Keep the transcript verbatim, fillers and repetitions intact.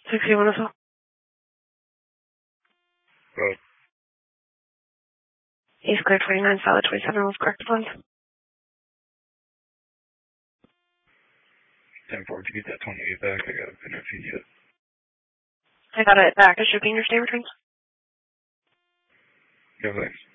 sixty-one as well. Road. East clear twenty-nine, solid twenty-seven was correct funds. ten four, to get that twenty-eight back, I gotta finish it. I got it back. It should be in your state returns. Yeah, thanks.